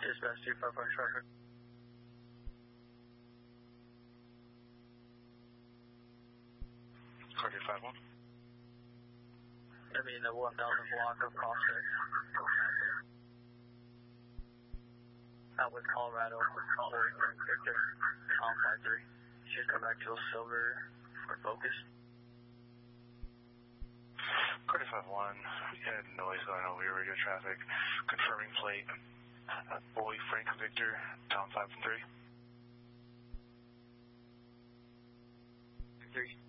Dispatch 255 traffic. Cartier 51. I mean the 1000 block of Prospect. With Colorado, Oregon, Victor, Tom 53. Should come back to Silver for Focus. Cartier 51, had noise going over your radio traffic. Confirming plate. Boy Frank Victor, Tom 53. 3.